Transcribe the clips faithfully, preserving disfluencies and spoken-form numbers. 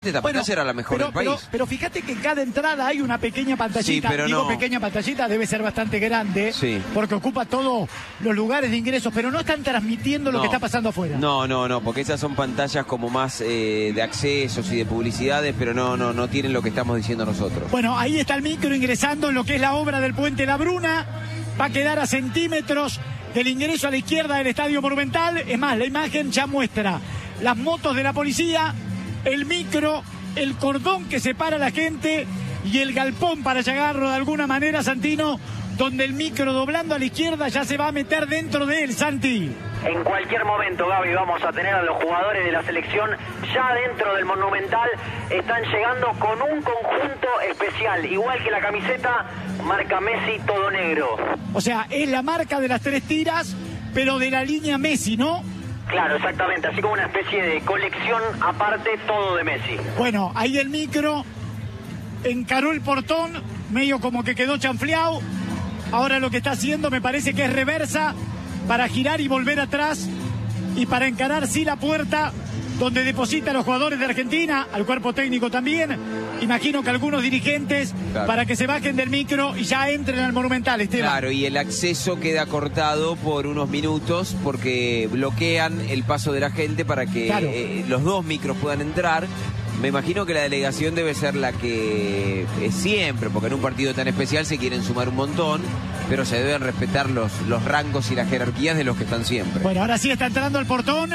Esta Bueno, pantalla era la mejor pero, del país. Pero, pero fíjate que en cada entrada hay una pequeña pantallita. Sí, pero Digo no. pequeña pantallita, debe ser bastante grande. Sí. Porque ocupa todos los lugares de ingresos, pero no están transmitiendo lo No. que está pasando afuera. No, no, no, porque esas son pantallas como más eh, de accesos y de publicidades, pero no, no, no tienen lo que estamos diciendo nosotros. Bueno, ahí está el micro ingresando en lo que es la obra del Puente La Bruna. Va a quedar a centímetros del ingreso a la izquierda del Estadio Monumental. Es más, la imagen ya muestra las motos de la policía, el micro, el cordón que separa a la gente y el galpón para llegarlo de alguna manera, Santino, donde el micro doblando a la izquierda ya se va a meter dentro de él, Santi. En cualquier momento, Gaby, vamos a tener a los jugadores de la selección ya dentro del Monumental. Están llegando con un conjunto especial, igual que la camiseta, marca Messi todo negro. O sea, es la marca de las tres tiras, pero de la línea Messi, ¿no? Claro, exactamente, así como una especie de colección aparte, todo de Messi. Bueno, ahí el micro encaró el portón, medio como que quedó chanfleado. Ahora lo que está haciendo me parece que es reversa para girar y volver atrás y para encarar sí la puerta donde deposita a los jugadores de Argentina, al cuerpo técnico también. Imagino que algunos dirigentes, claro, para que se bajen del micro y ya entren al Monumental, Esteban. Claro, y el acceso queda cortado por unos minutos porque bloquean el paso de la gente para que Claro. eh, los dos micros puedan entrar. Me imagino que la delegación debe ser la que es siempre, porque en un partido tan especial se quieren sumar un montón, pero se deben respetar los, los rangos y las jerarquías de los que están siempre. Bueno, ahora sí está entrando el portón.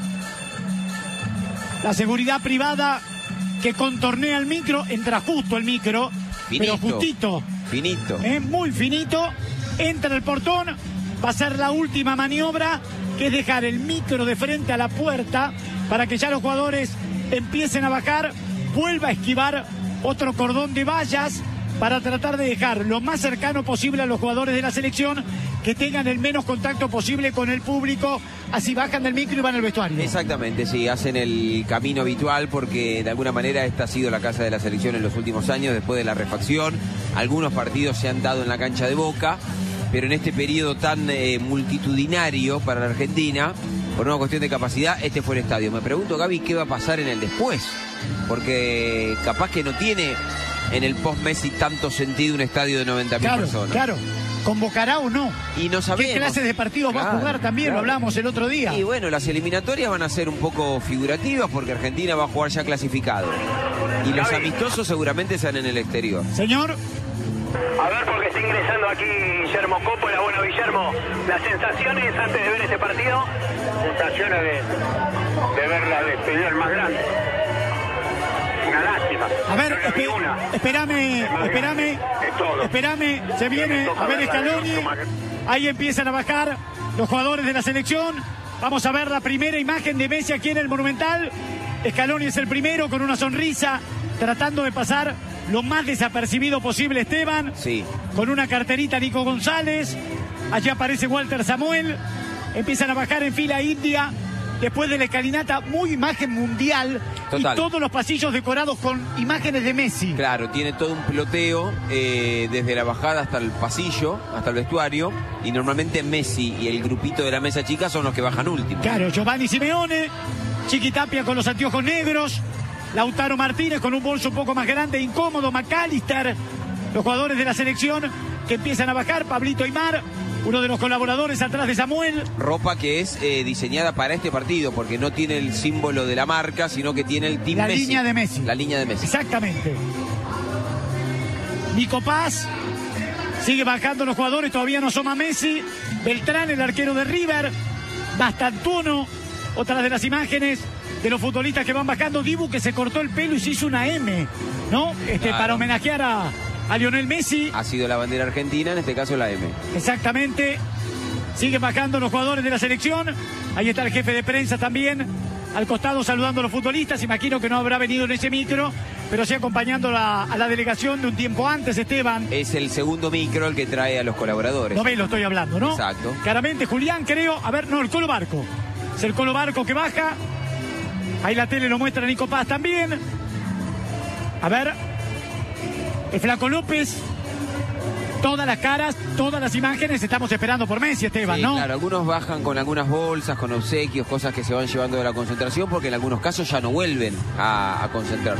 La seguridad privada que contornea el micro, entra justo el micro, Finito. pero justito. Finito. Es muy finito, entra el portón, va a ser la última maniobra, que es dejar el micro de frente a la puerta para que ya los jugadores empiecen a bajar, vuelva a esquivar otro cordón de vallas para tratar de dejar lo más cercano posible a los jugadores de la selección, que tengan el menos contacto posible con el público, así bajan del micro y van al vestuario. Exactamente, sí, hacen el camino habitual porque de alguna manera esta ha sido la casa de la selección en los últimos años después de la refacción. Algunos partidos se han dado en la cancha de Boca, pero en este periodo tan eh, multitudinario para la Argentina, por una cuestión de capacidad, este fue el estadio. Me pregunto, Gaby, ¿qué va a pasar en el después? Porque capaz que no tiene en el post-Messi tanto sentido un estadio de noventa mil Claro, personas. claro. ¿Convocará o no? Y no sabemos. ¿Qué clases de partidos va a Claro, jugar también? claro. Lo hablamos el otro día. Y bueno, las eliminatorias van a ser un poco figurativas porque Argentina va a jugar ya clasificado. Y los amistosos seguramente serán en el exterior. Señor, A ver, porque está ingresando aquí Guillermo Coppola. Bueno, Guillermo, las sensaciones antes de ver este partido. Sensaciones de, de ver la despedida del más grande. Una lástima. a ver, No la vi espe- una. espérame, Es más espérame, grande, es todo. espérame, se viene toca a ver verla de Scaloni, otro más- ahí empiezan a bajar los jugadores de la selección, vamos a ver la primera imagen de Messi aquí en el Monumental. Scaloni es el primero con una sonrisa, tratando de pasar lo más desapercibido posible, Esteban, Sí. con una carterita Nico González, allí aparece Walter Samuel, empiezan a bajar en fila india, después de la escalinata, muy imagen mundial, Total. y todos los pasillos decorados con imágenes de Messi. Claro, tiene todo un peloteo eh, desde la bajada hasta el pasillo, hasta el vestuario, y normalmente Messi y el grupito de la mesa chica son los que bajan último. Claro, Giovanni Simeone, Chiqui Tapia con los anteojos negros, Lautaro Martínez con un bolso un poco más grande, incómodo, McAllister, los jugadores de la selección que empiezan a bajar, Pablito Aimar, uno de los colaboradores atrás de Samuel. Ropa que es eh, diseñada para este partido, porque no tiene el símbolo de la marca, sino que tiene el Team La Messi. línea de Messi. La línea de Messi. Exactamente. Nico Paz, sigue bajando los jugadores, todavía no asoma Messi. Beltrán, el arquero de River, Bastantuono, otra de las imágenes de los futbolistas que van bajando. Dibu, que se cortó el pelo y se hizo una M, ¿no? Este, Claro. para homenajear a, a Lionel Messi. Ha sido la bandera argentina, en este caso la M. Exactamente. Siguen bajando los jugadores de la selección. Ahí está el jefe de prensa también, al costado saludando a los futbolistas. Imagino que no habrá venido en ese micro, pero sí acompañando la- a la delegación de un tiempo antes, Esteban. Es el segundo micro el que trae a los colaboradores. Novelo estoy hablando, ¿no? Exacto. Claramente, Julián, creo. A ver, no, el Colo Barco. Es el Colo Barco que baja. Ahí la tele lo muestra Nico Paz también. A ver. El Flaco López. Todas las caras, todas las imágenes. Estamos esperando por Messi, Esteban, Sí, ¿no? claro, algunos bajan con algunas bolsas, con obsequios, cosas que se van llevando de la concentración, porque en algunos casos ya no vuelven a, a concentrarse.